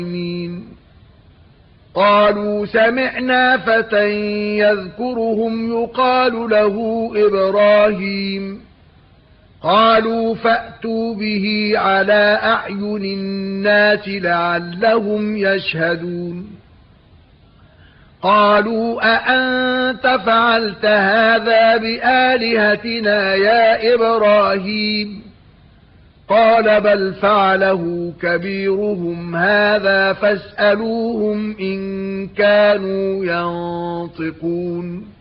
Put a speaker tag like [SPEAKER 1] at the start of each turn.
[SPEAKER 1] قالوا سمعنا فتى يذكرهم يقال له إبراهيم قالوا فأتوا به على أعين الناس لعلهم يشهدون قالوا أأنت فعلت هذا بآلهتنا يا إبراهيم قال بل فعله كبيرهم هذا فاسألوهم إن كانوا ينطقون